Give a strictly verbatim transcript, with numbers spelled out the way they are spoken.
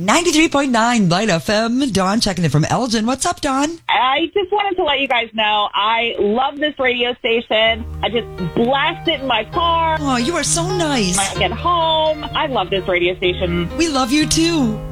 ninety-three point nine Light F M. Dawn checking in from Elgin. What's up, Dawn? I just wanted to let you guys know I love this radio station. I just blast it in my car. Oh, you are so nice. When I get home. I love this radio station. We love you too.